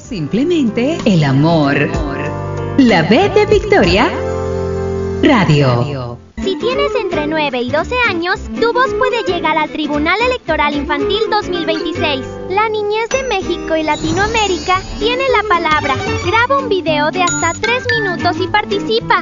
Simplemente el amor. La B de Victoria Radio. Si tienes entre 9 y 12 años, tu voz puede llegar al Tribunal Electoral Infantil 2026. La niñez de México y Latinoamérica tiene la palabra. Graba un video de hasta 3 minutos y participa.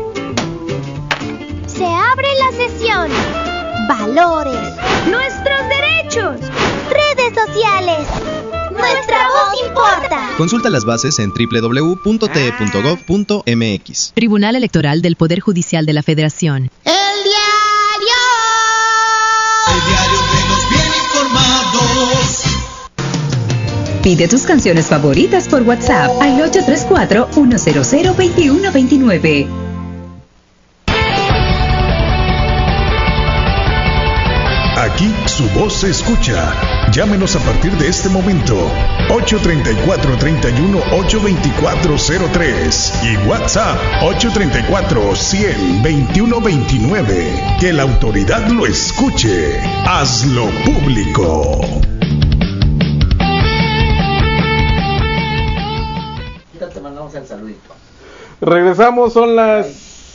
Se abre la sesión. Valores. Nuestros derechos. Redes sociales. Nuestra voz importa. Consulta las bases en www.te.gov.mx. Tribunal Electoral del Poder Judicial de la Federación. El diario. El diario que nos viene informados. Pide tus canciones favoritas por WhatsApp al 834-100-2129. Aquí su voz se escucha. Llámenos a partir de este momento. 834-31-824-03 y WhatsApp 834-100-2129. Que la autoridad lo escuche. Hazlo público. Te mandamos el saludito. Regresamos, son las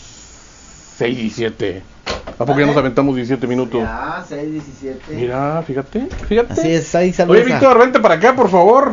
6:17. ¿A poco ya nos aventamos 17 minutos? Ya, 6:17. Mira, fíjate. Así es, ahí saludos. Oye, Víctor, vente para acá, por favor.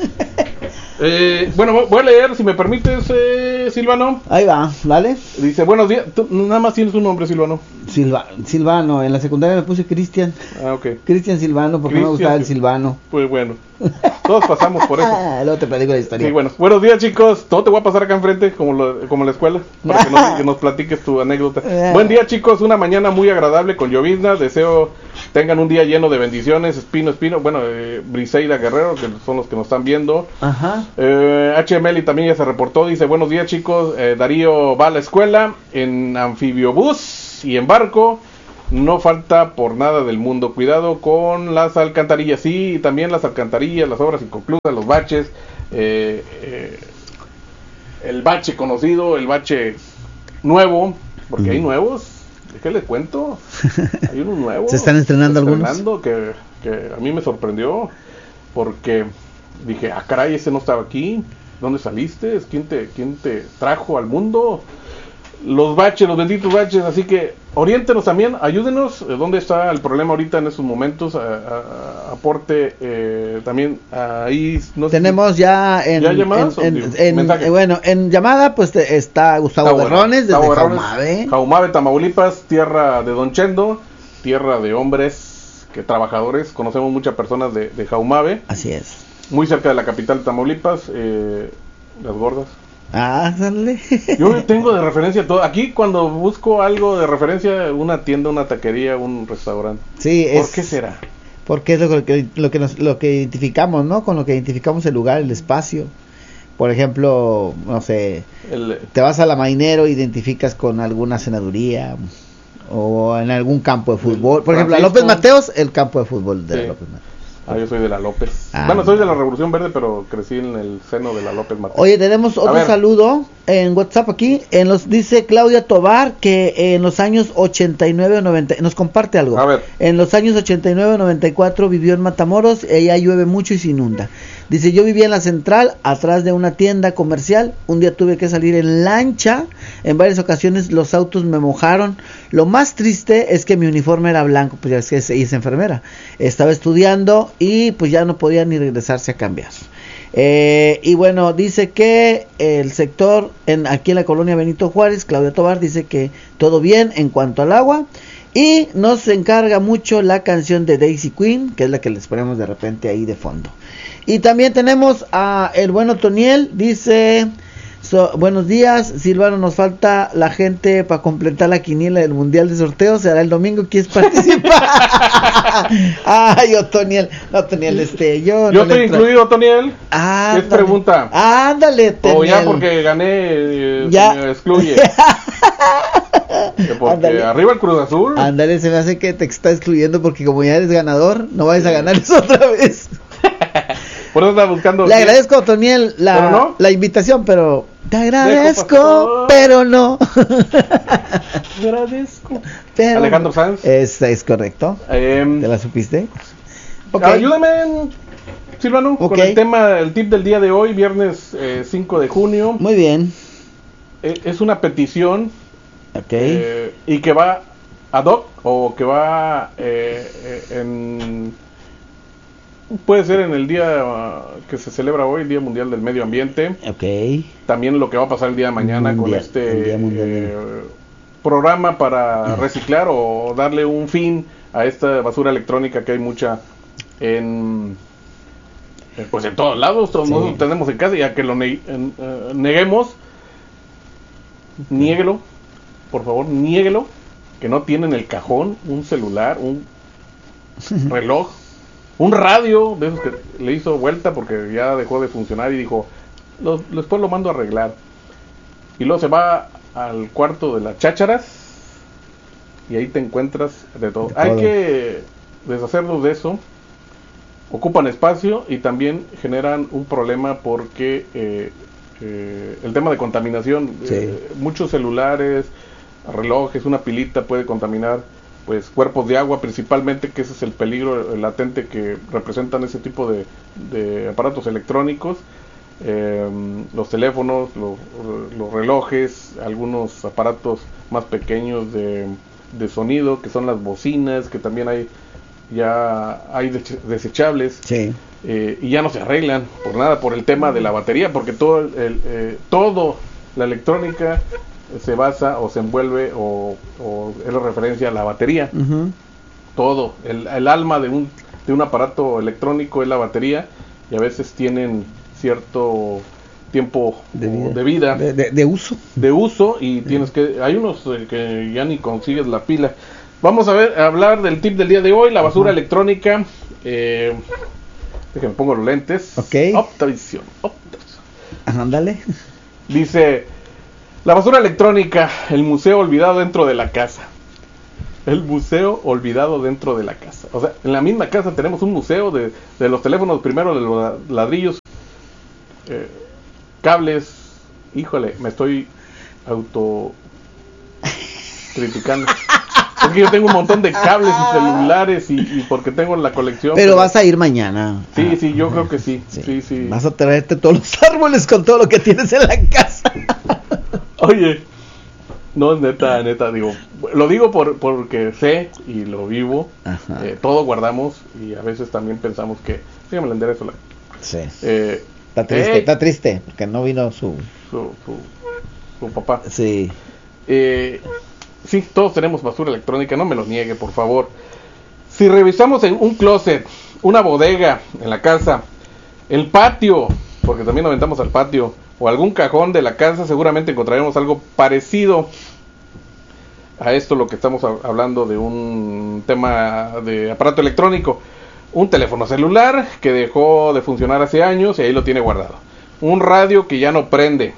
Bueno, voy a leer, si me permites, Silvano. Ahí va, dale. Dice, buenos días. Tú nada más tienes un nombre, Silvano. Silvano, en la secundaria me puse Cristian. Ah, ok. Cristian Silvano, porque no me gustaba el Silvano. Pues bueno, todos pasamos por eso. Luego te platico la historia. Sí, bueno. Buenos días, chicos. Todo te voy a pasar acá enfrente, como en la escuela, para que nos platiques tu anécdota. Buen día, chicos. Una mañana muy agradable con llovizna. Deseo tengan un día lleno de bendiciones. Espino. Bueno, Briseida Guerrero, que son los que nos están viendo. Ajá. HML también ya se reportó. Dice, buenos días, chicos. Darío va a la escuela en anfibiobús y en barco. No falta por nada del mundo. Cuidado con las alcantarillas. Sí, también las alcantarillas, las obras inconclusas, los baches. El bache conocido, el bache nuevo, porque hay nuevos. ¿Qué les cuento? Hay unos nuevos. Se están estrenando algunos. Que a mí me sorprendió, porque dije, caray, ese no estaba aquí. ¿Dónde saliste? ¿Quién te trajo al mundo? Los baches, los benditos baches. Así que oriéntenos también, ayúdenos. ¿Dónde está el problema ahorita en estos momentos? Aporte también ahí. No tenemos sé, ya en llamada pues está Gustavo Berrones desde Jaumave, Tamaulipas, tierra de Don Chendo, tierra de hombres trabajadores. Conocemos muchas personas de Jaumave. Así es. Muy cerca de la capital de Tamaulipas, las gordas. Dale. Yo tengo de referencia todo. Aquí cuando busco algo de referencia, una tienda, una taquería, un restaurante. Sí, ¿Por qué será? Porque es lo que identificamos, ¿no? Con lo que identificamos el lugar, el espacio. Por ejemplo, no sé, te vas a la Mainero, identificas con alguna senaduría o en algún campo de fútbol. Por ejemplo, a López Mateos, el campo de fútbol de López Mateos. Yo soy de la López. Bueno, soy de la Revolución Verde, pero crecí en el seno de la López Mateos. Oye, tenemos otro saludo en WhatsApp aquí. Dice Claudia Tobar que en los años 89 o 90, nos comparte algo. A ver. En los años 89 o 94 vivió en Matamoros, ella llueve mucho y se inunda. Dice, yo vivía en la central, atrás de una tienda comercial. Un día tuve que salir en lancha. En varias ocasiones los autos me mojaron. Lo más triste es que mi uniforme era blanco, pues ya es que ella es enfermera. Estaba estudiando y pues ya no podía ni regresarse a cambiar. Y bueno, dice que el sector aquí en la colonia Benito Juárez, Claudia Tobar dice que todo bien en cuanto al agua. Y nos encarga mucho la canción de Daisy Queen, que es la que les ponemos de repente ahí de fondo. Y también tenemos a el bueno Toniel, dice, buenos días, Silvano, nos falta la gente para completar la quiniela del Mundial de Sorteo, será el domingo, ¿quieres participar? Ay, Otoniel, no, Otoniel, yo no estoy incluido, Otoniel. ¿Qué pregunta? Ándale, Toniel. O ya porque gané, ya me excluye. Porque andale. Arriba el Cruz Azul. Ándale, se me hace que te está excluyendo porque como ya eres ganador, no vayas a ganar eso otra vez. Por eso estaba buscando. Le agradezco, Toniel, la invitación, pero te agradezco, pero no. Te agradezco. Pero Alejandro Sanz. Es correcto. ¿Te la supiste? Okay. Ayúdame. Silvano, Ok. con el tip del día de hoy, viernes 5 de junio. Muy bien. Es una petición Ok. y que va ad hoc o que va puede ser en el día que se celebra hoy, el Día Mundial del Medio Ambiente. Ok. También lo que va a pasar el día de mañana Mundial, con el este Día Mundial. programa para reciclar o darle un fin a esta basura electrónica que hay mucha pues en todos lados, todos Sí. nosotros tenemos en casa, y a que lo neguemos, niéguelo, por favor, niéguelo, que no tiene en el cajón un celular, un reloj, un radio de esos que le hizo vuelta porque ya dejó de funcionar y dijo, después lo mando a arreglar. Y luego se va al cuarto de las chácharas y ahí te encuentras de todo. Hay que deshacernos de eso. Ocupan espacio y también generan un problema porque el tema de contaminación, Sí. muchos celulares, relojes, una pilita puede contaminar pues cuerpos de agua principalmente, que ese es el peligro latente que representan ese tipo de aparatos electrónicos. Los teléfonos, los relojes, algunos aparatos más pequeños de sonido, que son las bocinas, que también hay desechables. Sí. Y ya no se arreglan por nada, por el tema de la batería, porque todo la electrónica se basa o se envuelve o es la referencia a la batería. Ujú. Todo, el alma de un aparato electrónico es la batería, y a veces tienen cierto tiempo de vida, de uso. de uso, y tienes que, hay unos que ya ni consigues la pila. Vamos a hablar del tip del día de hoy, la basura electrónica. Déjenme pongo los lentes. Ok. Optavisión. Ándale. Dice, la basura electrónica, el museo olvidado dentro de la casa. El museo olvidado dentro de la casa. O sea, en la misma casa tenemos un museo de los teléfonos, primero de los ladrillos, cables. Híjole, me estoy criticando. Es que yo tengo un montón de cables y celulares y porque tengo la colección. Pero vas a ir mañana. Sí, yo creo que sí. Sí. Vas a traerte todos los árboles con todo lo que tienes en la casa. Oye, no, neta, digo, lo digo porque sé y lo vivo. Ajá. Todo guardamos y a veces también pensamos que, dígame, le enderezo la. Sí. Eh, Está triste, porque no vino su papá. Sí. Sí, todos tenemos basura electrónica, no me lo niegue, por favor. Si revisamos en un closet, una bodega en la casa, el patio, porque también nos aventamos al patio, o algún cajón de la casa, seguramente encontraremos algo parecido a esto, lo que estamos hablando de un tema de aparato electrónico. Un teléfono celular que dejó de funcionar hace años y ahí lo tiene guardado. Un radio que ya no prende.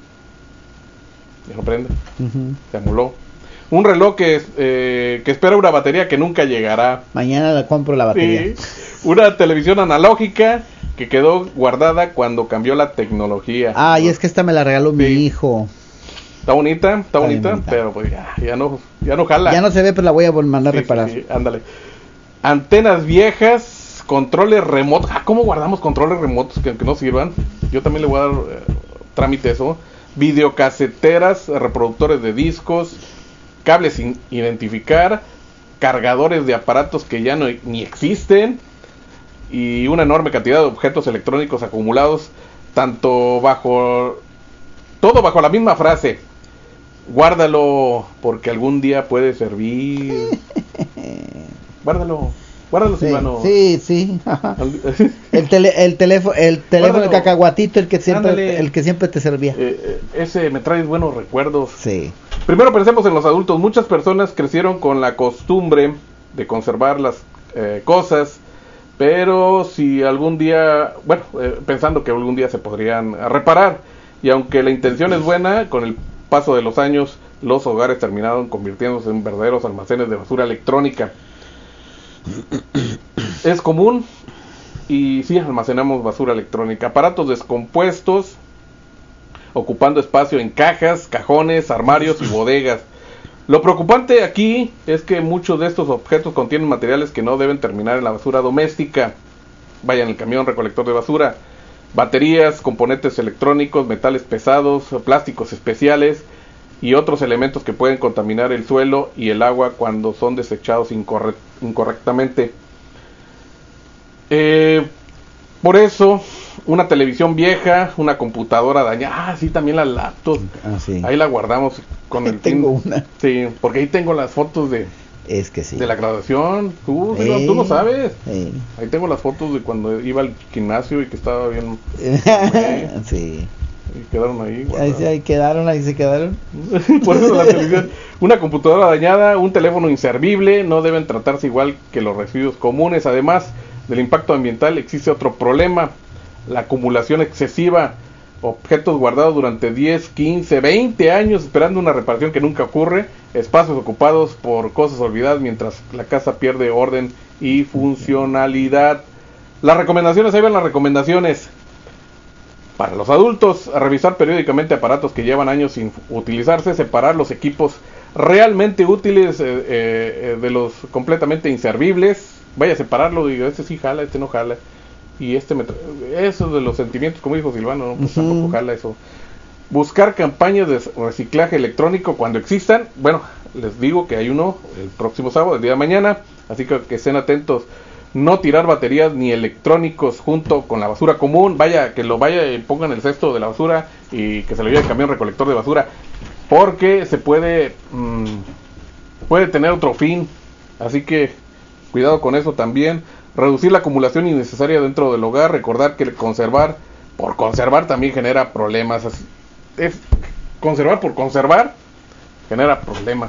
Se anuló. Un reloj que espera una batería que nunca llegará. Mañana le compro la batería. Sí. Una televisión analógica que quedó guardada cuando cambió la tecnología. Y es que esta me la regaló mi hijo. Está bonita, bonita. pero pues ya no jala. Ya no se ve, pero la voy a mandar a reparar. Sí, ándale. Antenas viejas, controles remotos. ¿Cómo guardamos controles remotos que no sirvan? Yo también le voy a dar trámite eso. Videocaseteras, reproductores de discos, cables sin identificar, cargadores de aparatos que ya ni existen, y una enorme cantidad de objetos electrónicos acumulados, todo bajo la misma frase: guárdalo porque algún día puede servir. Guárdalo, Silvano. Sí. el teléfono de cacahuatito, el que siempre te servía. Ese me trae buenos recuerdos. Sí. Primero pensemos en los adultos. Muchas personas crecieron con la costumbre de conservar las cosas, pero si algún día, pensando que algún día se podrían reparar, y aunque la intención es buena, con el paso de los años los hogares terminaron convirtiéndose en verdaderos almacenes de basura electrónica. Es común, y sí almacenamos basura electrónica, aparatos descompuestos ocupando espacio en cajas, cajones, armarios y bodegas. Lo preocupante aquí es que muchos de estos objetos contienen materiales que no deben terminar en la basura doméstica. vaya en el camión recolector de basura. Baterías, componentes electrónicos, metales pesados, plásticos especiales y otros elementos que pueden contaminar el suelo y el agua cuando son desechados incorrectamente. Por eso, una televisión vieja, una computadora dañada, sí, también las laptops, sí. Ahí la guardamos con el tengo una. Sí, porque ahí tengo las fotos de la graduación, tú lo sabes. Ahí tengo las fotos de cuando iba al gimnasio y que estaba bien. Sí. Y quedaron ahí. Ahí se quedaron. Por eso la televisión. Una computadora dañada, un teléfono inservible, no deben tratarse igual que los residuos comunes. Además del impacto ambiental, existe otro problema: la acumulación excesiva. Objetos guardados durante 10, 15, 20 años esperando una reparación que nunca ocurre, espacios ocupados por cosas olvidadas mientras la casa pierde orden y funcionalidad. Las recomendaciones, ahí van las recomendaciones. Para los adultos, a revisar periódicamente aparatos que llevan años sin utilizarse, separar los equipos realmente útiles de los completamente inservibles. Vaya a separarlo, digo, este sí jala, este no jala. Y eso de los sentimientos, como dijo Silvano, ¿no? Pues tampoco jala eso. Buscar campañas de reciclaje electrónico cuando existan. Bueno, les digo que hay uno el próximo sábado, el día de mañana, así que estén atentos. No tirar baterías ni electrónicos junto con la basura común. Vaya, que lo vaya y pongan el cesto de la basura y que se lo lleve el camión recolector de basura, porque se puede tener otro fin. Así que cuidado con eso también. Reducir la acumulación innecesaria dentro del hogar. Recordar que conservar por conservar también genera problemas. Conservar por conservar genera problemas.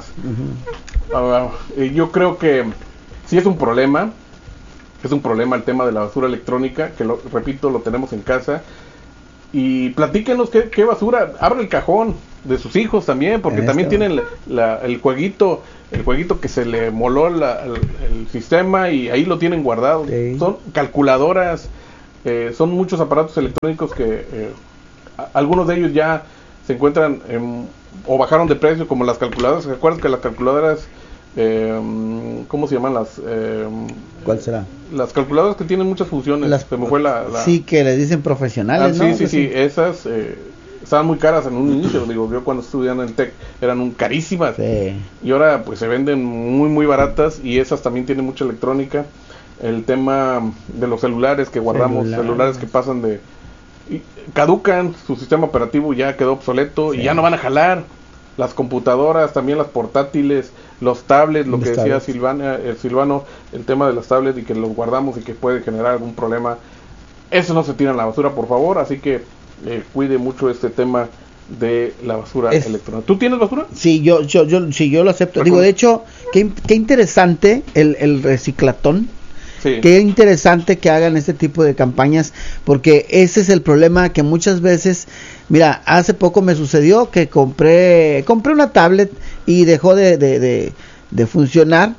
Yo creo que sí es un problema el tema de la basura electrónica, que repito, lo tenemos en casa. Y platíquenos qué basura. Abra el cajón de sus hijos también, porque también tienen el jueguito que se le moló el sistema y ahí lo tienen guardado. Son calculadoras, son muchos aparatos electrónicos que algunos de ellos ya se encuentran o bajaron de precio, como las calculadoras. ¿Se acuerdan que las calculadoras, cómo se llaman las? ¿Cuál será? Las calculadoras que tienen muchas funciones. Se me fue Sí, que les dicen profesionales, ¿no? Sí, esas estaban muy caras en un inicio. Digo, yo cuando estudiaba en el TEC eran carísimas. Sí. Y ahora pues se venden muy muy baratas, y esas también tienen mucha electrónica. El tema de los celulares que guardamos, celulares que pasan caducan, su sistema operativo ya quedó obsoleto y ya no van a jalar. Las computadoras, también las portátiles, los tablets, lo que decía Silvano, el tema de las tablets y que los guardamos y que puede generar algún problema. Eso no se tira en la basura, por favor, así que cuide mucho este tema de la basura electrónica. ¿Tú tienes basura? Sí, yo lo acepto. Digo, de hecho, qué interesante el reciclatón. Sí. Qué interesante que hagan este tipo de campañas, porque ese es el problema que muchas veces, mira, hace poco me sucedió que compré una tablet y dejó de funcionar,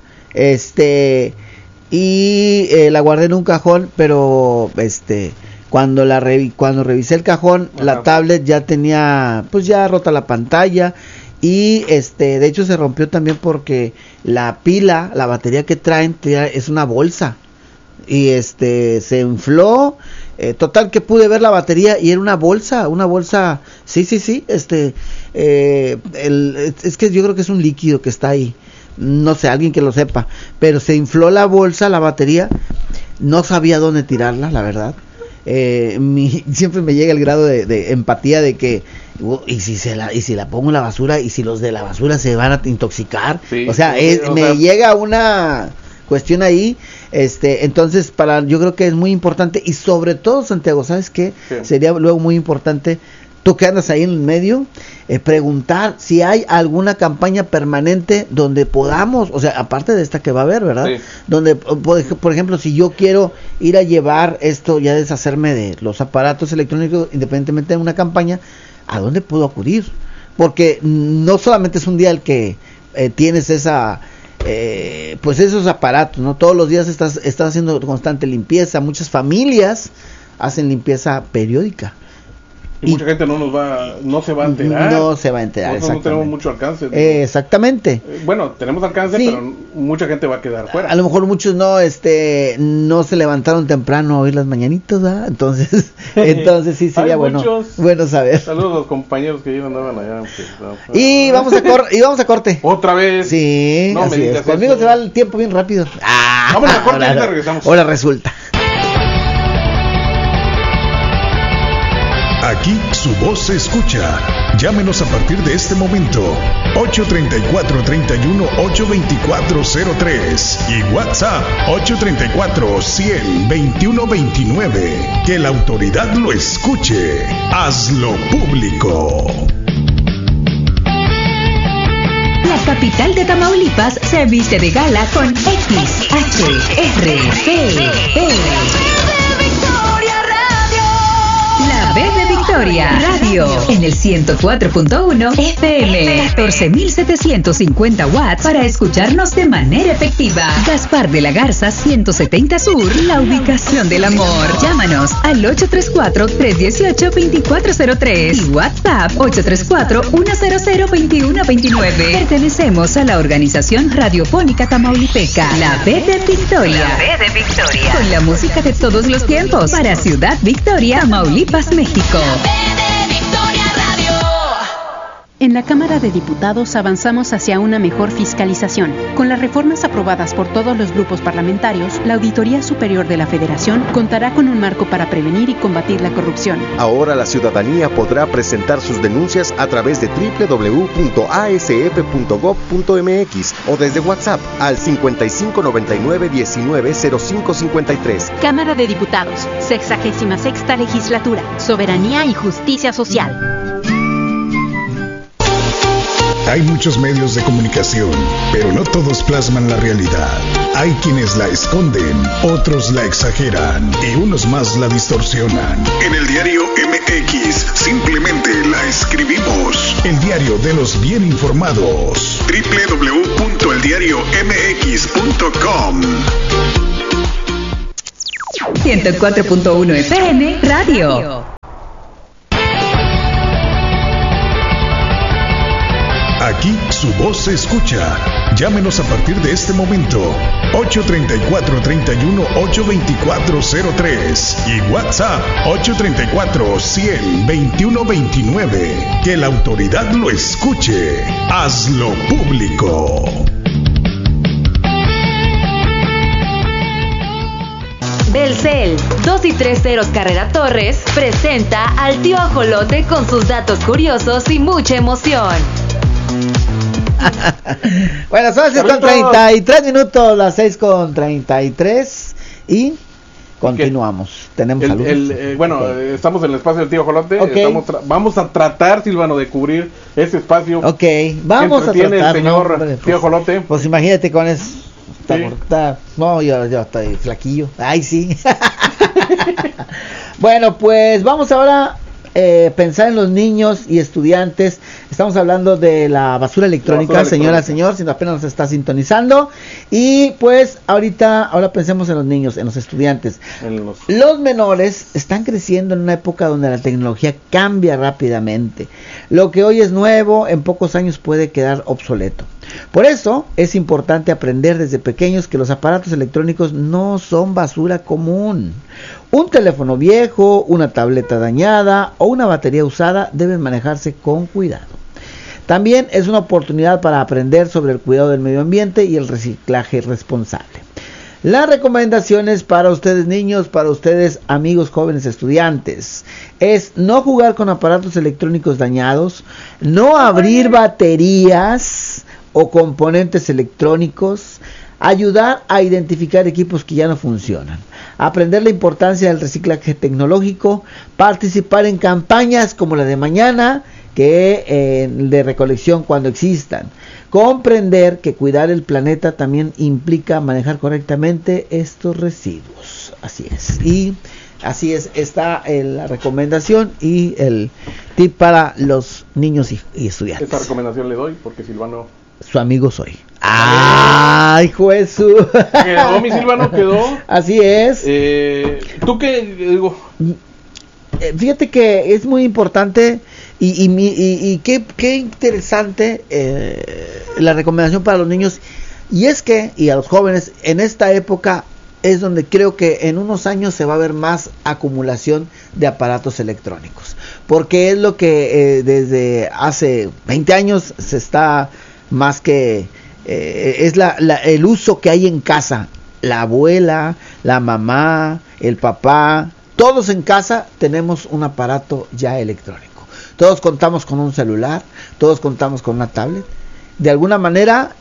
y la guardé en un cajón, pero cuando revisé el cajón, la tablet ya tenía pues ya rota la pantalla. Y de hecho se rompió también porque la batería que traen es una bolsa. Y se infló, total que pude ver la batería y era una bolsa, sí, es que yo creo que es un líquido que está ahí, no sé, alguien que lo sepa, pero se infló la bolsa, la batería, no sabía dónde tirarla, la verdad. Siempre me llega el grado de empatía de que y si la pongo en la basura y si los de la basura se van a intoxicar, me llega una cuestión ahí, entonces yo creo que es muy importante, y sobre todo, Santiago, ¿sabes qué? Sí. Sería luego muy importante, tú que andas ahí en el medio, preguntar si hay alguna campaña permanente donde podamos, o sea, aparte de esta que va a haber, ¿verdad? Sí. Donde, por ejemplo, si yo quiero ir a llevar esto, ya deshacerme de los aparatos electrónicos, independientemente de una campaña, ¿a dónde puedo acudir? Porque no solamente es un día el que tienes pues esos aparatos, ¿no? Todos los días estás haciendo constante limpieza. Muchas familias hacen limpieza periódica. Y mucha gente no se va a enterar. No se va a enterar, nosotros no tenemos mucho alcance. Exactamente. Bueno, tenemos alcance, sí, pero mucha gente va a quedar fuera. A lo mejor muchos no se levantaron temprano a oír las mañanitas, ¿verdad? Entonces sí sería bueno saber. Saludos a los compañeros que andaban allá. Y vamos a corte. ¿Otra vez? Sí, no, así es. Conmigo se va el tiempo bien rápido. Vamos a corte y ahorita regresamos. Ahora resulta. Aquí su voz se escucha. Llámenos a partir de este momento. 834-31-824-03 y WhatsApp 834-100-2129. Que la autoridad lo escuche. Hazlo público. La capital de Tamaulipas se viste de gala con XHRCE. La B de Victoria Radio en el 104.1 FM, 14.750 watts para escucharnos de manera efectiva. Gaspar de la Garza 170 Sur, la ubicación del amor. Llámanos al 834-318-2403 y WhatsApp 834-100-2129. Pertenecemos a la organización radiofónica tamaulipeca, la B de Victoria. La B de Victoria. Con la música de todos los tiempos para Ciudad Victoria, Tamaulipas, México. En la Cámara de Diputados avanzamos hacia una mejor fiscalización. Con las reformas aprobadas por todos los grupos parlamentarios, la Auditoría Superior de la Federación contará con un marco para prevenir y combatir la corrupción. Ahora la ciudadanía podrá presentar sus denuncias a través de www.asf.gov.mx o desde WhatsApp al 5599-190553. Cámara de Diputados, 66ª Legislatura, Soberanía y Justicia Social. Hay muchos medios de comunicación, pero no todos plasman la realidad. Hay quienes la esconden, otros la exageran y unos más la distorsionan. En el diario MX simplemente la escribimos. El diario de los bien informados. www.eldiariomx.com 104.1 FM Radio. Aquí su voz se escucha. Llámenos a partir de este momento. 834-31-824-03 y WhatsApp 834-100-2129. Que la autoridad lo escuche. Hazlo público. Belcel, 2 y 3 ceros Carrera Torres, presenta al tío Ajolote con sus datos curiosos y mucha emoción. Bueno, son las 6:33 minutos, las 6:33 y continuamos. Tenemos saludos. Estamos en el espacio del tío Ajolote. Okay. Vamos a tratar, Silvano, de cubrir ese espacio. Ok, vamos a tratar. El señor tío Ajolote. Pues imagínate con eso. No, yo estoy flaquillo. Ay, sí. Bueno, pues vamos ahora pensar en los niños y estudiantes. Estamos hablando de la basura electrónica, señora, señor, si apenas nos está sintonizando. Y pues ahora pensemos en los niños, en los estudiantes. Los menores están creciendo en una época donde la tecnología cambia rápidamente. Lo que hoy es nuevo, en pocos años puede quedar obsoleto. Por eso es importante aprender desde pequeños que los aparatos electrónicos no son basura común. Un teléfono viejo, una tableta dañada o una batería usada deben manejarse con cuidado. También es una oportunidad para aprender sobre el cuidado del medio ambiente y el reciclaje responsable. Las recomendaciones para ustedes niños, para ustedes amigos jóvenes estudiantes, es no jugar con aparatos electrónicos dañados, no abrir baterías o componentes electrónicos, ayudar a identificar equipos que ya no funcionan, aprender la importancia del reciclaje tecnológico, participar en campañas como la de mañana, de recolección cuando existan, comprender que cuidar el planeta también implica manejar correctamente estos residuos. Así es, está la recomendación y el tip para los niños y estudiantes. Esta recomendación le doy porque Silvano, su amigo soy. ¡Ay, Jesús! Quedó, mi Silvano, quedó. Así es. ¿Tú qué? Digo, fíjate que es muy importante y qué interesante la recomendación para los niños, y es que, y a los jóvenes, en esta época es donde creo que en unos años se va a ver más acumulación de aparatos electrónicos, porque es lo que desde hace 20 años se está más que es el uso que hay en casa. La abuela, la mamá, el papá, todos en casa tenemos un aparato ya electrónico. Todos contamos con un celular, todos contamos con una tablet. De alguna manera,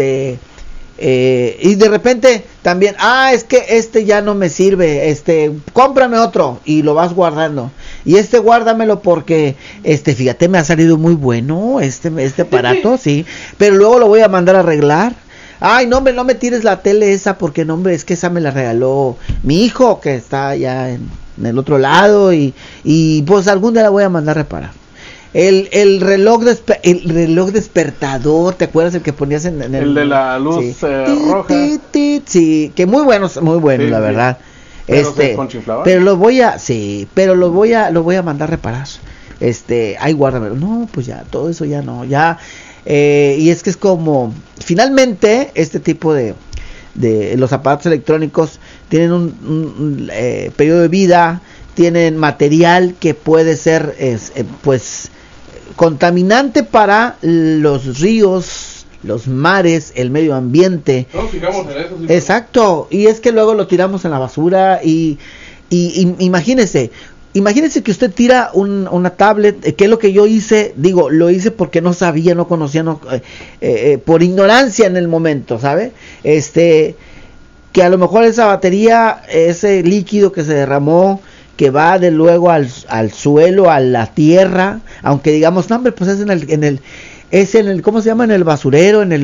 y de repente también, es que este ya no me sirve, cómprame otro, y lo vas guardando, y guárdamelo porque fíjate, me ha salido muy bueno este aparato, sí, pero luego lo voy a mandar a arreglar. Ay, no me tires la tele esa, porque no, hombre, es que esa me la regaló mi hijo que está allá en el otro lado, y pues algún día la voy a mandar a reparar. El reloj despertador, ¿te acuerdas el que ponías en el de la luz roja? Sí, que muy bueno, sí, la verdad. Pero lo voy a mandar a reparar. Ay, guárdamelo. No, pues ya, todo eso ya no, ya. Y es que es como, finalmente, este tipo de los aparatos electrónicos tienen un periodo de vida, tienen material que puede ser, pues, contaminante para los ríos, los mares, el medio ambiente. Nos fijamos en eso. Sí. Exacto, y es que luego lo tiramos en la basura y imagínese que usted tira una tablet, que es lo que yo hice, lo hice porque no sabía, no conocía, por ignorancia en el momento, ¿sabe? Que a lo mejor esa batería, ese líquido que se derramó, que va de luego al suelo, a la tierra, aunque digamos, no, hombre, pues es en el ¿cómo se llama? En el basurero, ahí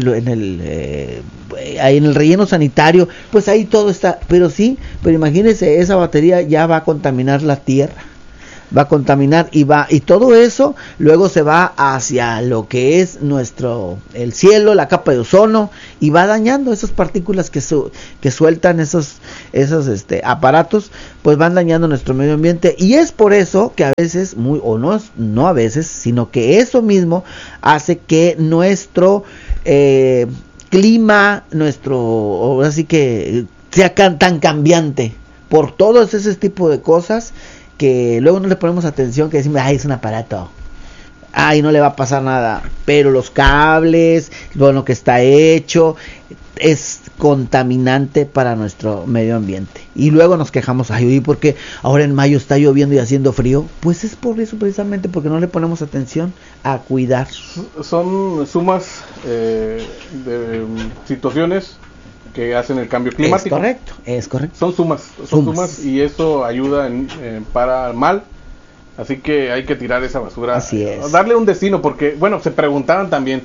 en el relleno sanitario, pues ahí todo está, pero imagínese, esa batería ya va a contaminar la tierra, va a contaminar y todo eso luego se va hacia lo que es el cielo, la capa de ozono, y va dañando esas partículas que sueltan esos aparatos, pues van dañando nuestro medio ambiente, y es por eso que a veces, no a veces, sino que eso mismo hace que nuestro clima, ahora sí que sea tan cambiante por todos ese tipo de cosas, que luego no le ponemos atención, que decimos, es un aparato, no le va a pasar nada, pero los cables, lo que está hecho, es contaminante para nuestro medio ambiente, y luego nos quejamos, porque ahora en mayo está lloviendo y haciendo frío. Pues es por eso, precisamente porque no le ponemos atención a cuidar. Son sumas de situaciones que hacen el cambio climático. Es correcto. Son sumas y eso ayuda para mal, así que hay que tirar esa basura. Así es. Darle un destino, porque, bueno, se preguntaban también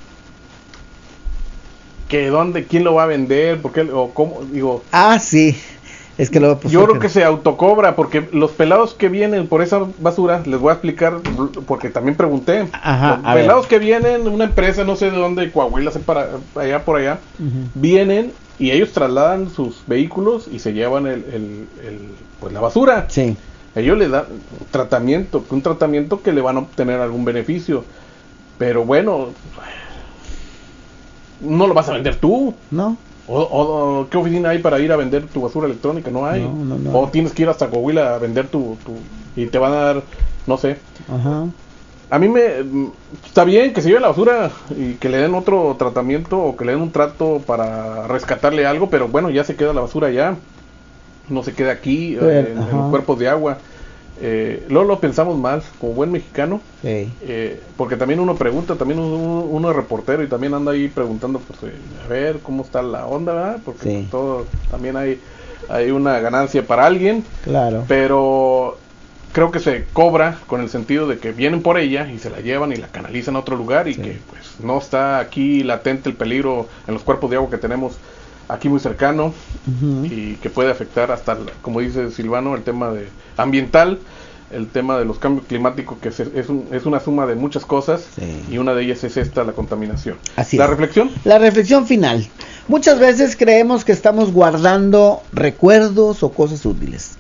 que quién lo va a vender, por qué, o cómo, sí. Es que yo creo que se autocobra, porque los pelados que vienen por esa basura, les voy a explicar, porque también pregunté. Los pelados que vienen, una empresa, no sé de dónde, Coahuila, por allá, vienen y ellos trasladan sus vehículos y se llevan pues la basura. Sí. Ellos le dan un tratamiento que le van a obtener algún beneficio, pero bueno, no lo vas a vender tú. No. ¿O qué oficina hay para ir a vender tu basura electrónica? No hay. No. O tienes que ir hasta Coahuila a vender y te van a dar, no sé. Ajá. A mí está bien que se lleve la basura y que le den otro tratamiento o que le den un trato para rescatarle algo, pero bueno, ya se queda la basura allá, no se queda aquí en los cuerpos de agua. Luego lo pensamos mal, como buen mexicano, porque también uno pregunta, también uno es reportero y también anda ahí preguntando, pues, a ver cómo está la onda, ¿verdad? Porque todo, también hay una ganancia para alguien, claro, pero creo que se cobra con el sentido de que vienen por ella y se la llevan y la canalizan a otro lugar, y que pues no está aquí latente el peligro en los cuerpos de agua que tenemos aquí muy cercano, y que puede afectar hasta, como dice Silvano, el tema ambiental, el tema de los cambios climáticos, que es una suma de muchas cosas, y una de ellas es la contaminación. Así ¿La es. reflexión? La reflexión final. Muchas veces creemos que estamos guardando recuerdos o cosas útiles,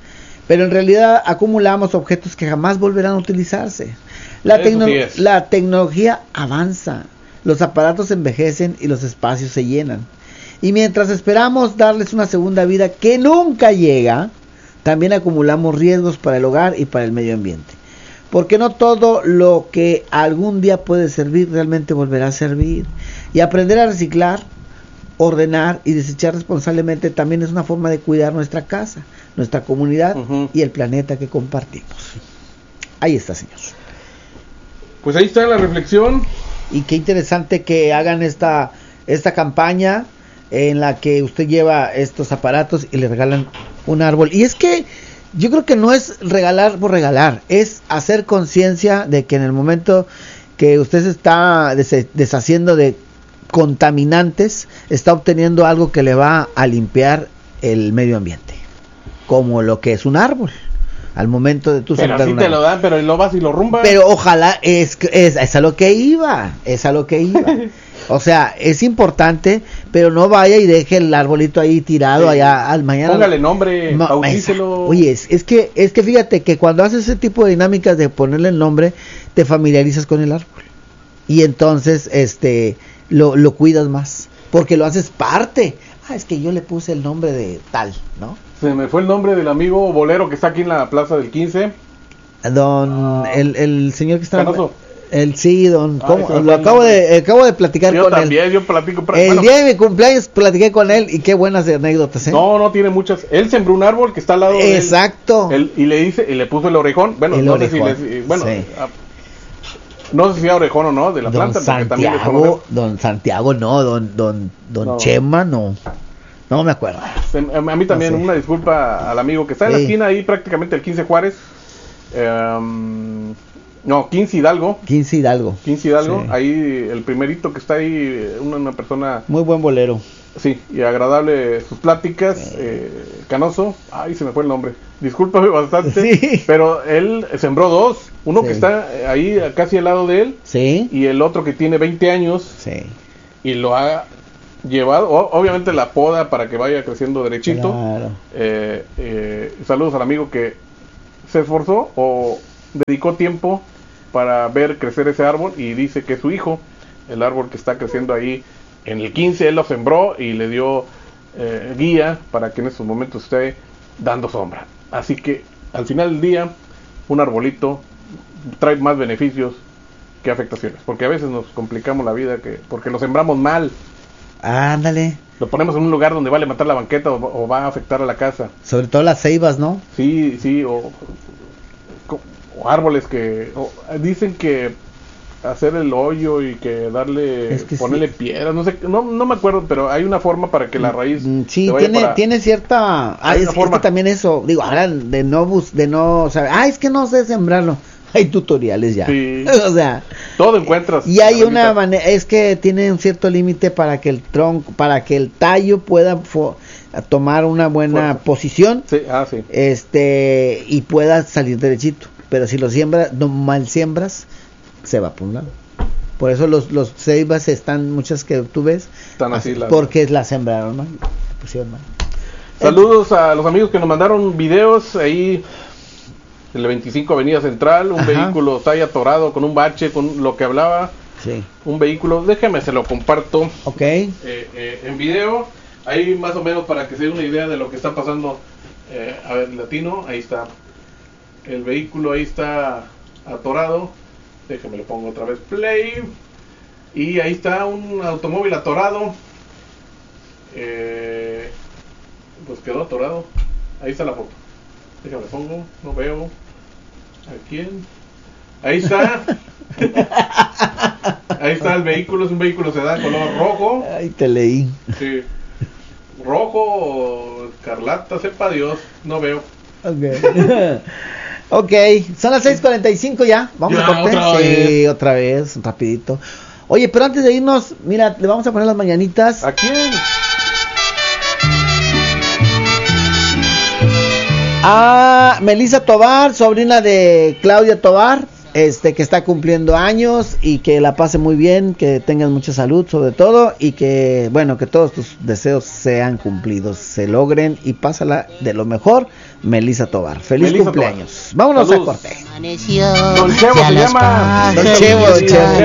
pero en realidad acumulamos objetos que jamás volverán a utilizarse. La tecnología avanza, los aparatos envejecen y los espacios se llenan. Y mientras esperamos darles una segunda vida que nunca llega, también acumulamos riesgos para el hogar y para el medio ambiente. Porque no todo lo que algún día puede servir realmente volverá a servir. Y aprender a reciclar, ordenar y desechar responsablemente también es una forma de cuidar nuestra casa, nuestra comunidad y el planeta que compartimos. Ahí está, señor. Pues ahí está la reflexión. Y qué interesante que hagan esta campaña en la que usted lleva estos aparatos y le regalan un árbol. Y es que yo creo que no es regalar por regalar, es hacer conciencia de que en el momento que usted se está deshaciendo de contaminantes, está obteniendo algo que le va a limpiar el medio ambiente, como lo que es un árbol. Al momento de tu sembrar un árbol. Pero así te lo dan, pero lo vas y lo rumbas. Pero ojalá, es a lo que iba, O sea, es importante, pero no vaya y deje el arbolito ahí tirado allá al mañana. Póngale nombre, bautícelo. Oye, es que fíjate que cuando haces ese tipo de dinámicas de ponerle el nombre, te familiarizas con el árbol. Y entonces lo cuidas más, porque lo haces parte. Es que yo le puse el nombre de tal, ¿no? Se me fue el nombre del amigo bolero que está aquí en la plaza del 15. El señor que está... Canoso. Lo acabo de platicar con él. Yo platico. El día de mi cumpleaños platiqué con él y qué buenas anécdotas, ¿eh? No tiene muchas. Él sembró un árbol que está al lado de él. Exacto. Y le puso el orejón. Bueno, no sé si sea orejón o no de la planta. Santiago, don Santiago, no, don Chema, no me acuerdo. A mí también, una disculpa al amigo que está en la esquina ahí, prácticamente el 15 Juárez. 15 Hidalgo. 15 Hidalgo. Sí. Ahí el primerito que está ahí, una persona... Muy buen bolero. Sí, y agradable sus pláticas. Canoso. Ay, se me fue el nombre. Discúlpame bastante. Sí. Pero él sembró dos. Uno que está ahí casi al lado de él. Sí. Y el otro que tiene 20 años. Sí. Y lo ha llevado, obviamente la poda para que vaya creciendo derechito. Claro. Saludos al amigo que se esforzó o dedicó tiempo para ver crecer ese árbol, y dice que su hijo, el árbol que está creciendo ahí en el 15, él lo sembró y le dio guía para que en estos momentos esté dando sombra. Así que al final del día, un arbolito trae más beneficios que afectaciones, porque a veces nos complicamos la vida porque lo sembramos mal. Ándale. Lo ponemos en un lugar donde va a levantar la banqueta o va a afectar a la casa. Sobre todo las ceibas, ¿no? Sí, o árboles que dicen que hacer el hoyo y que ponerle piedras, no sé, no me acuerdo, pero hay una forma para que la raíz tiene cierta, es que también eso, digo, ahora de no saber, es que no sé sembrarlo. Hay tutoriales ya. Sí. O sea, todo encuentras. Y hay una manera, es que tiene un cierto límite para que el tronco, para que el tallo pueda tomar una buena posición. Sí. Y pueda salir derechito. Pero si lo siembras, mal siembras, se va por un lado. Por eso los ceibas están, muchas que tú ves, están así, porque la sembraron mal, pusieron mal. Saludos a los amigos que nos mandaron videos ahí. En la 25 Avenida Central, un vehículo está ahí atorado con un bache, con lo que hablaba. Sí. Un vehículo, déjame, se lo comparto. Ok. En video, ahí más o menos para que se dé una idea de lo que está pasando. A ver, latino, ahí está. El vehículo ahí está atorado. Déjame, le pongo otra vez play. Y ahí está un automóvil atorado. Pues quedó atorado. Ahí está la foto. Déjame, le pongo, no veo. ¿A quién? Ahí está. Ahí está el vehículo, es un vehículo sedán color rojo. Ahí te leí. Sí. Rojo o escarlata, sepa Dios, no veo. Ok, son las 6:45 ya. Vamos a corte. Otra vez, rapidito. Oye, pero antes de irnos, mira, le vamos a poner las mañanitas. ¿A quién? A Melissa Tovar, sobrina de Claudia Tovar. que está cumpliendo años y que la pase muy bien, que tengas mucha salud sobre todo y que, bueno, que todos tus deseos sean cumplidos, se logren y pásala de lo mejor, Melissa Tovar. Feliz cumpleaños. Vámonos a corte. Don Chevo se llama. Don Chevo.